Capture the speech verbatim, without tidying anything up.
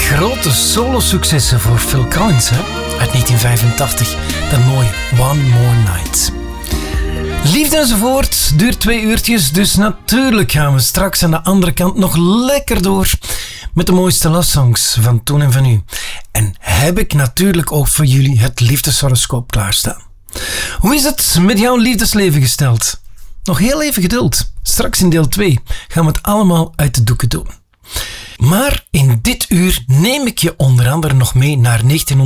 grote solo-successen voor Phil Collins, hè? Uit negentien vijfentachtig. Dat mooie One More Night. Liefde enzovoort duurt twee uurtjes, dus natuurlijk gaan we straks aan de andere kant nog lekker door met de mooiste love songs van toen en van nu. En heb ik natuurlijk ook voor jullie het liefdeshoroscoop klaarstaan. Hoe is het met jouw liefdesleven gesteld? Nog heel even geduld. Straks in deel twee gaan we het allemaal uit de doeken doen. Maar in dit uur neem ik je onder andere nog mee naar negentien